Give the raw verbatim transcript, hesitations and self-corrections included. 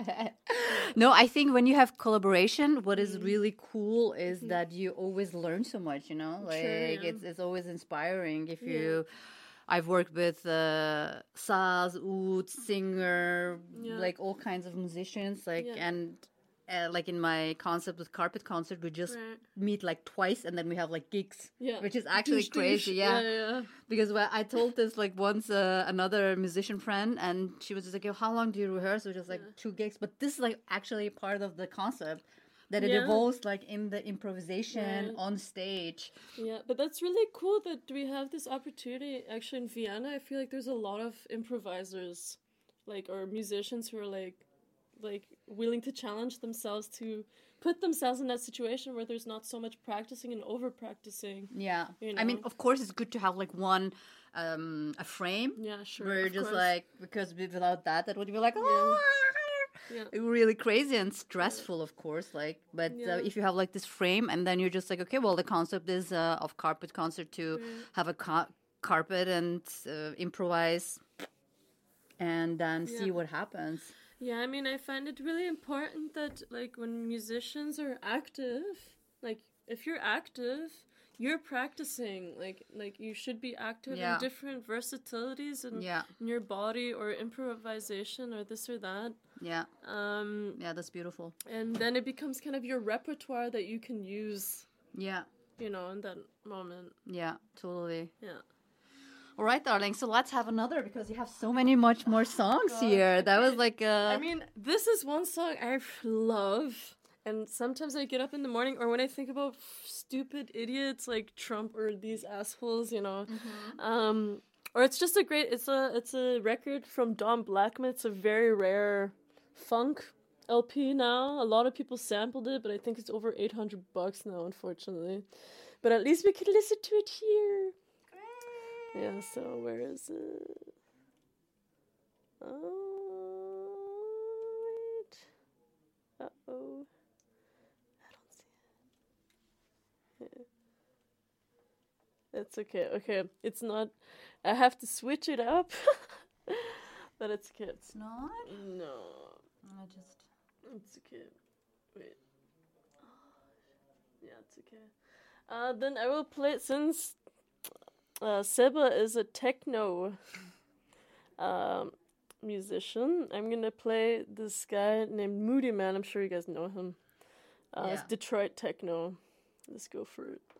No, I think when you have collaboration, what is Mm. really cool is Mhm. that you always learn so much, you know? Like Sure, yeah. it's it's always inspiring if Yeah. you I've worked with uh Saz, Oud, singer, Yeah. like all kinds of musicians, like Yeah. and uh, like in my concept with Carpet Concert, we just Right. meet like twice and then we have like gigs, Yeah. which is actually Douche, douche. crazy, yeah. Yeah, yeah. Because well, I told this like once uh, another musician friend, and she was just like, "Yo, how long do you rehearse?" Which is like Yeah. two gigs, but this is like actually part of the concept that it Yeah. evolves like in the improvisation Right. on stage. Yeah, but that's really cool that we have this opportunity. Actually, in Vienna, I feel like there's a lot of improvisers, like, or musicians who are like, like willing to challenge themselves to put themselves in that situation where there's not so much practicing and over practicing. Yeah, You I mean, know? of course, it's good to have like one um a frame Yeah, sure. where you're of just course. like because without that, that would be like oh. Yeah. Really crazy and stressful, of course. Like, but Yeah. uh, if you have like this frame, and then you're just like, okay, well, the concept is uh, of Carpet Concert to Right. have a ca- carpet and uh, improvise, and then see Yeah. what happens. Yeah, I mean, I find it really important that, like, when musicians are active, like, if you're active, you're practicing. Like, like you should be active Yeah. in different versatilities in, Yeah, in your body or improvisation or this or that. yeah, Um, yeah. That's beautiful. and then it becomes kind of your repertoire that you can use, Yeah, you know, in that moment. yeah, totally. Yeah. All right, darling. So let's have another because you have so many much more songs God, here. That was okay. like uh I mean, this is one song I love, and sometimes I get up in the morning, or when I think about f- stupid idiots like Trump or these assholes, you know, um, or it's just a great. It's a it's a record from Don Blackman. It's a very rare funk L P now. A lot of people sampled it, but I think it's over eight hundred bucks now, unfortunately. But at least we could listen to it here. Yeah. So where is it? Oh, wait. Uh-oh. I don't see it. Yeah. It's okay. Okay. It's not... I have to switch it up. But it's okay. it's not. No. I just It's okay. Wait. Yeah, it's okay. Uh, then I will play... Since uh, Seba is a techno... Um... musician. I'm gonna play this guy named Moody Man. I'm sure you guys know him. Uh, It's Yeah. Detroit techno. Let's go for it.